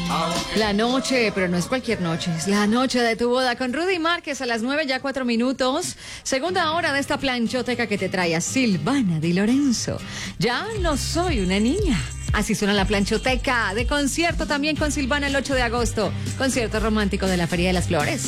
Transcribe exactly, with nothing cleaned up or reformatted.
La noche, pero no es cualquier noche, es la noche de tu boda con Rudy Márquez a las nueve ya cuatro minutos. Segunda hora de esta planchoteca que te trae a Silvana Di Lorenzo. Ya no soy una niña. Así suena la planchoteca de concierto también con Silvana el ocho de agosto. Concierto romántico de la Feria de las Flores.